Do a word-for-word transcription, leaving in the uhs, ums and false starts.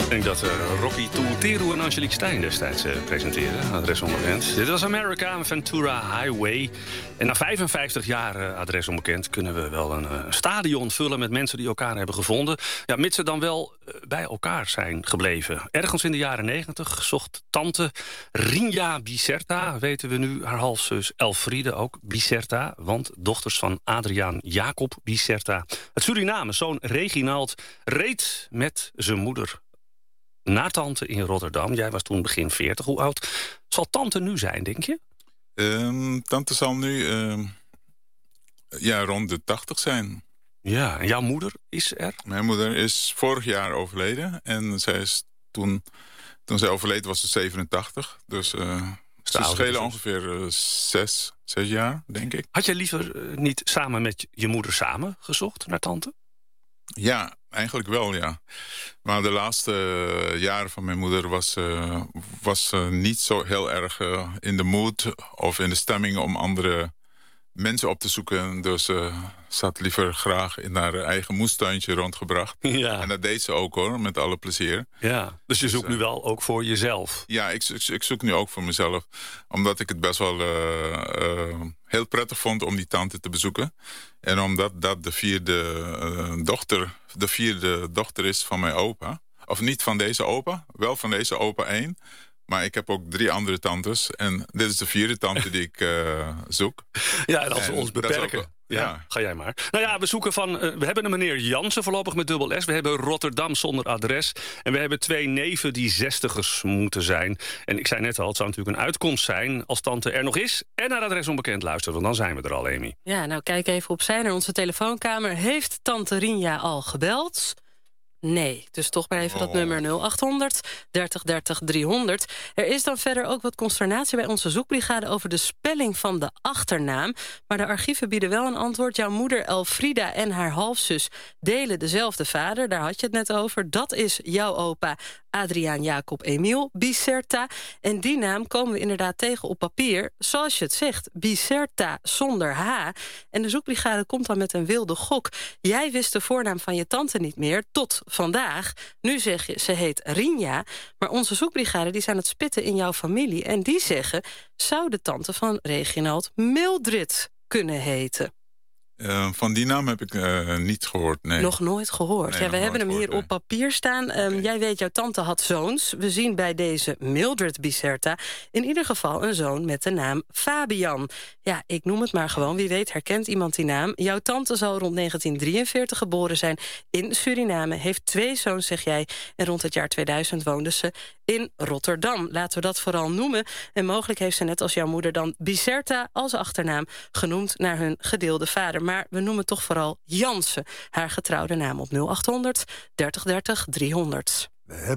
Ik denk dat uh, Rocky Tuteru en Angelique Stijn destijds uh, presenteerden. Adres onbekend. Dit was America, Ventura Highway. En na vijfenvijftig jaar, uh, adres onbekend, kunnen we wel een uh, stadion vullen met mensen die elkaar hebben gevonden. Ja, mits ze dan wel uh, bij elkaar zijn gebleven. Ergens in de jaren negentig zocht tante Rinja Biserta, weten we nu, haar halfzus Elfriede ook Biserta, want dochters van Adriaan Jacob Biserta. Het Suriname, zoon Reginald, reed met zijn moeder naar tante in Rotterdam. Jij was toen begin veertig. Hoe oud zal tante nu zijn, denk je? Um, tante zal nu uh, ja, rond de tachtig zijn. Ja, en jouw moeder is er? Mijn moeder is vorig jaar overleden. En zij is toen, toen zij overleed was ze zevenentachtig. Dus uh, ze schelen ongeveer uh, zes, zes jaar, denk ik. Had je liever uh, niet samen met je moeder samen gezocht naar tante? Ja, eigenlijk wel, ja. Maar de laatste uh, jaren van mijn moeder was, uh, was uh, niet zo heel erg uh, in de mood of in de stemming om andere mensen op te zoeken. Dus uh, ze had liever graag in haar eigen moestuintje rondgebracht. Ja. En dat deed ze ook, hoor, met alle plezier. Ja, dus je zoekt dus, uh, nu wel ook voor jezelf? Ja, ik, ik, ik zoek nu ook voor mezelf. Omdat ik het best wel uh, uh, heel prettig vond om die tante te bezoeken. En omdat dat de vierde, uh, dochter, de vierde dochter is van mijn opa. Of niet van deze opa, wel van deze opa één. Maar ik heb ook drie andere tantes. En dit is de vierde tante die ik uh, zoek. Ja, en als we en ons beperken. Ook, ja, ja, ga jij maar. Nou ja, we zoeken van. Uh, we hebben een meneer Jansen voorlopig met dubbel S. We hebben Rotterdam zonder adres. En we hebben twee neven die zestigers moeten zijn. En ik zei net al, het zou natuurlijk een uitkomst zijn als tante er nog is en naar adres onbekend luistert. Want dan zijn we er al, Amy. Ja, nou kijk even opzij naar onze telefoonkamer. Heeft tante Rinja al gebeld? Nee, dus toch maar even oh. dat nummer nul achthonderd dertig dertig driehonderd. Er is dan verder ook wat consternatie bij onze zoekbrigade over de spelling van de achternaam. Maar de archieven bieden wel een antwoord. Jouw moeder Elfrieda en haar halfzus delen dezelfde vader. Daar had je het net over. Dat is jouw opa Adriaan Jacob Emiel Biserta. En die naam komen we inderdaad tegen op papier. Zoals je het zegt, Biserta zonder H. En de zoekbrigade komt dan met een wilde gok. Jij wist de voornaam van je tante niet meer, tot vandaag. Nu zeg je, ze heet Rinja. Maar onze zoekbrigade die zijn het spitten in jouw familie. En die zeggen, zou de tante van Reginald Mildred kunnen heten? Uh, van die naam heb ik uh, niet gehoord, nee. Nog nooit gehoord. Nee, ja, we hebben hem gehoord, hier nee. op papier staan. Um, okay. Jij weet, jouw tante had zoons. We zien bij deze Mildred Biserta in ieder geval een zoon met de naam Fabian. Ja, ik noem het maar gewoon. Wie weet herkent iemand die naam. Jouw tante zal rond negentien drieënveertig geboren zijn in Suriname. Heeft twee zoons, zeg jij. En rond het jaar tweeduizend woonde ze in Rotterdam. Laten we dat vooral noemen. En mogelijk heeft ze net als jouw moeder dan Biserta als achternaam genoemd naar hun gedeelde vader. Maar we noemen toch vooral Jansen, haar getrouwde naam op nul achthonderd dertig dertig driehonderd.